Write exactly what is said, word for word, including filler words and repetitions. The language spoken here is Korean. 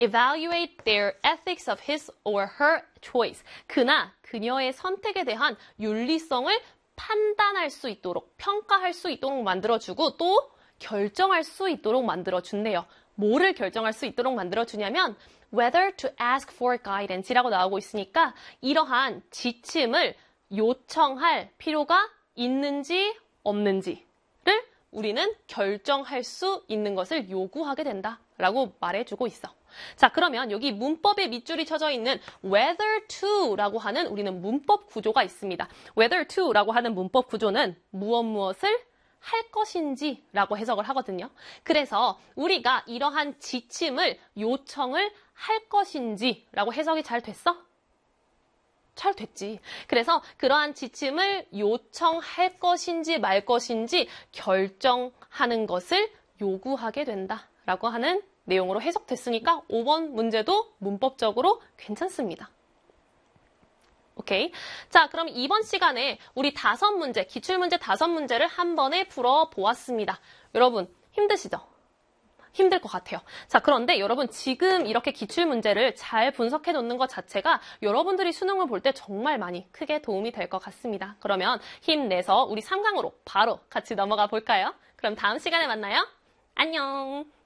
evaluate their ethics of his or her choice. 그나 그녀의 선택에 대한 윤리성을 판단할 수 있도록, 평가할 수 있도록 만들어주고 또 결정할 수 있도록 만들어준대요. 뭐를 결정할 수 있도록 만들어주냐면 whether to ask for guidance이라고 나오고 있으니까 이러한 지침을 요청할 필요가 있는지 없는지를 우리는 결정할 수 있는 것을 요구하게 된다라고 말해주고 있어. 자, 그러면 여기 문법에 밑줄이 쳐져 있는 whether to라고 하는 우리는 문법 구조가 있습니다. whether to라고 하는 문법 구조는 무엇 무엇을 할 것인지라고 해석을 하거든요. 그래서 우리가 이러한 지침을 요청을 할 것인지라고 해석이 잘 됐어? 잘 됐지. 그래서 그러한 지침을 요청할 것인지 말 것인지 결정하는 것을 요구하게 된다라고 하는 내용으로 해석됐으니까 오 번 문제도 문법적으로 괜찮습니다. 오케이. 자, 그럼 이번 시간에 우리 다섯 문제, 기출문제 다섯 문제를 한 번에 풀어보았습니다. 여러분, 힘드시죠? 힘들 것 같아요. 자, 그런데 여러분 지금 이렇게 기출문제를 잘 분석해 놓는 것 자체가 여러분들이 수능을 볼 때 정말 많이 크게 도움이 될 것 같습니다. 그러면 힘내서 우리 삼 강으로 바로 같이 넘어가 볼까요? 그럼 다음 시간에 만나요. 안녕!